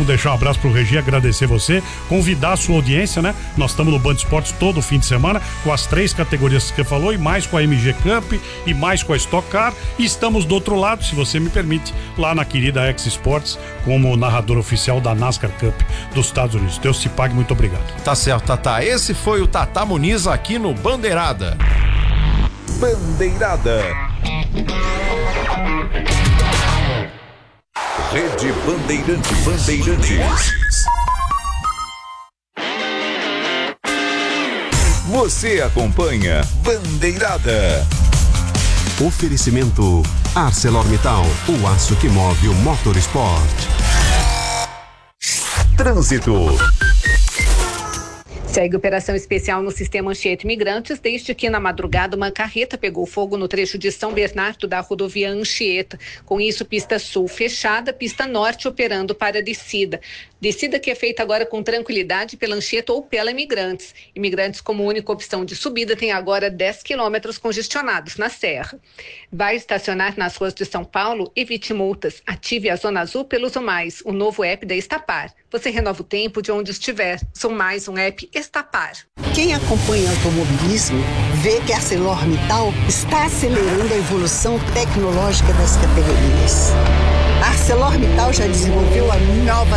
Vamos deixar um abraço pro Regi, agradecer você, convidar a sua audiência, né? Nós estamos no Band Esportes todo fim de semana, com as 3 categorias que você falou, e mais com a MG Cup, e mais com a Stock Car, e estamos do outro lado, se você me permite, lá na querida X Sports, como narrador oficial da NASCAR Cup dos Estados Unidos. Deus te pague, muito obrigado. Tá certo, Tatá. Esse foi o Tatá Muniz aqui no Bandeirada. Bandeirada. Rede Bandeirantes. Você acompanha Bandeirada. Oferecimento ArcelorMittal, o aço que move o motorsport. Trânsito. Segue operação especial no sistema Anchieta Imigrantes, desde que na madrugada uma carreta pegou fogo no trecho de São Bernardo da rodovia Anchieta. Com isso, pista sul fechada, pista norte operando para descida. Descida que é feita agora com tranquilidade pela Anchieta ou pela Imigrantes. Imigrantes, como única opção de subida, tem agora 10 quilômetros congestionados na serra. Vai estacionar nas ruas de São Paulo? Evite multas. Ative a Zona Azul pelo Zomais, o novo app da Estapar. Você renova o tempo de onde estiver. Zomais, um app Estapar. Quem acompanha automobilismo vê que a ArcelorMittal está acelerando a evolução tecnológica das categorias. A ArcelorMittal já desenvolveu a nova